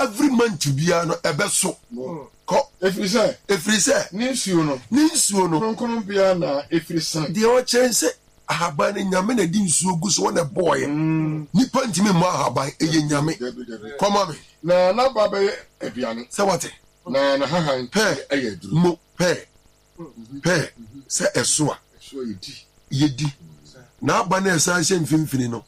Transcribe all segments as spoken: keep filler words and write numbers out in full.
every month bia no ebe so ko efrise efrise ni nsuo no ni nsuo no kronkron bia na efrise de o chense ahaba ne nyame na di nsuo gu so na boy nipa ntimi ma ahaba eye nyame koma me na na baba aduane se wate na na hahan pe eye duru mo pe pe se eso a so yedi yedi na aba na esa hye mfimfini no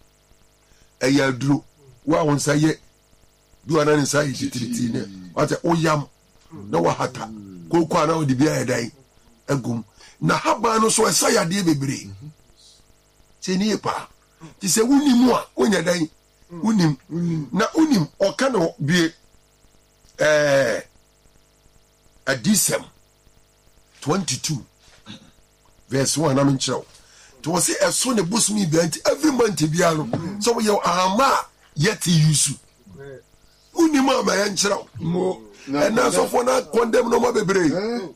eye aduro wa won sa ye du ana ni sa yi titiriti ne wate oyam na wa hata ko kwa na odi bia yedai agum na haba no so esa yade bebre se ni pa ti se wunim a onya dan wunim na unim oka no bie eh adisem twenty-two verse one am nchiro to was say eso ne bosumi bia every month bia no so we ama yet yusu unim ama ya nchiro mo na so for na condemn no ma bebre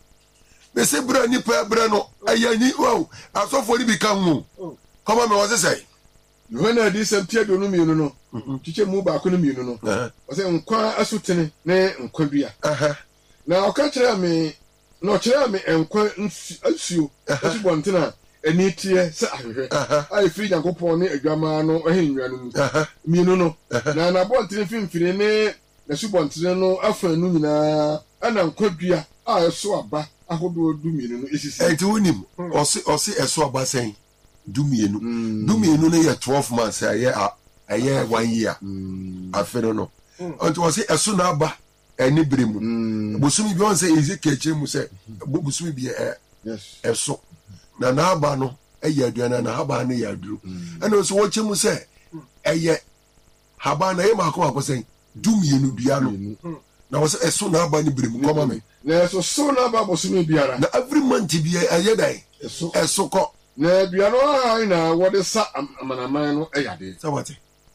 me se bra ni pa bra no ayani wow asofo ni become mo come me was say no na adisem tie do no mienu no tiche mu ba ko no mienu no was say nkwa asutene ne nkwa bia na okachira me no kire me enkwa asuo asubontina eni tie se ahwehwe ai free Yakopon ne adwama no ahenwa no mu mienu no na na bontine fimfine ne na subontina no afanu nyina ana nkwa bia a eso aba ahodo du mienu no esisi enti wonim osi osi eso aba sen du mienu du mienu ne ye twelve months aye aye one year afero no enti osi eso na aba eni bremu bosumi bi on say Ezekiel chemu say bosumi bi e yes eso na na aba no eye aduana na haba na ya duru ena osi wo chemu say eye haba na ye mako akosen du mienu dua no na wo say eso na aba ni bremu koma me na so so na ba bosumi biara na every month bi aye dai eso eso ko na bia no ai na wo de sa amanaman no eyade sawate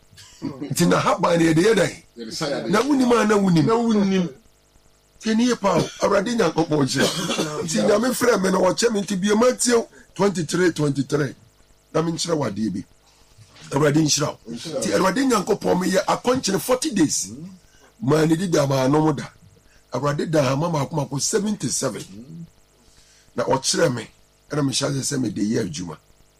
tina haba ne de yedai na wunim na wunim na wunim tini pa awrade nya kokpo je ti nya me frɛ me na wo che me ti bia Matthew twenty-three twenty-three na me nkyerɛ wade bi awrade nhyira ti awrade nya kokpo me ye akonkyere forty days ma ne di da ma no moda awrade da ma ma kuma ko seventy-seven na o kyerɛ me era me hyaze se me de ye adwuma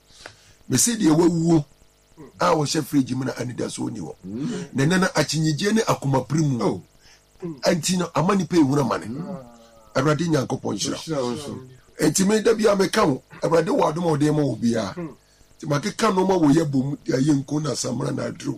me se de wawuo a wo hye fridge mu na anida so ni wo na nana achinyije ne akoma primu anti no amani pe ehuna mane awrade Nyankopon hyira enti me da bia me ka wo awrade wo adom wo de ma wo bia ti makeka no ma wo ye bom aye nko na samra na adro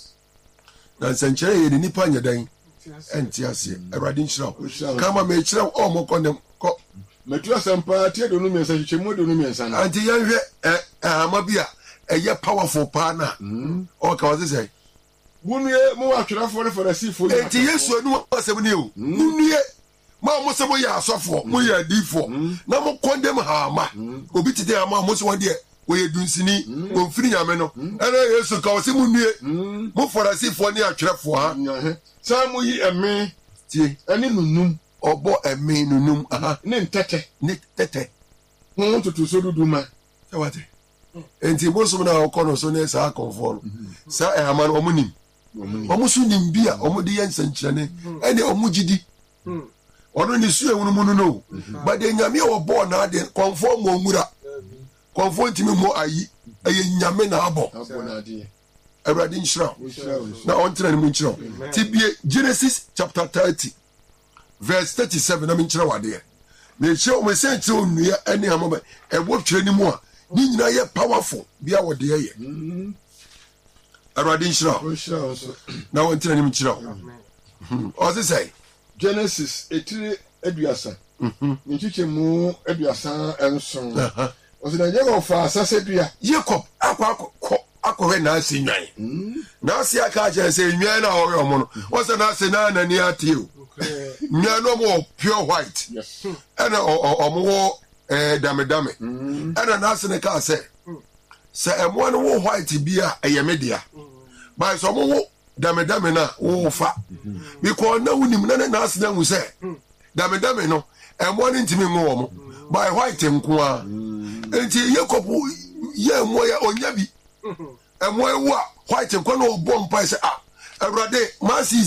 na sanchere ye ni pa nyadan enti ase awrade hyira kama me hyira o mo konem ko metu asampa tie do no mi ensa chichemu do no mi ensa na anti yanhwe eh amabia eye powerful pa na o ka wo say bunue mo atwera for for see for enti Yesu anu asem ne o nunue ma mo se mo ya asofo mo ya difo na mo condemn ha ma obi tide ama mo se won de we dunsini o firi nyame no ana Yesu ka wo se munue mo for see for ne atwera for ha sa mo yi eme tie ani nunum obo eme nunum aha ne ntete ne tete mo tutu so duduma se wate enti bo so na okono so ne sa konfo sa e ama no omunim omusu nim bia omudi yensankyerene ene omugidi ono ni su ewunu mu no ba de nyame obo na de konfo mo ngura konfo ntimi mo ayi eye nyame na abo awrade nhyira na ontra ni mu nhyira tibie Genesis chapter thirty verse thirty-seven na me nhyira wade me che o me se nkyira onua ene amaba e wo twere ni mu a ni nyina ye powerful bia wode ye awrade nhyira na ontra ni mu nhyira o se say Genesis etire aduasa nchichemu aduasa enson o se na Jacob fa asase dua Jacob akwa akwa na ase nwan na ase aka je se nwan na ore omo no o se na ase na anani atio nwan no mo pure white yes ana omo wo eh dame dame ana na ase ne ka se se emo no wo white bia eyemedia by so mo wo dame dame na wo fa because na wunim na na ase na hu se dame dame no emo no ntimi ngo wo mo by white nko a enti Jacob ye mo ya onya bi emo ewu a white nko na obo mpa se ah awrade ma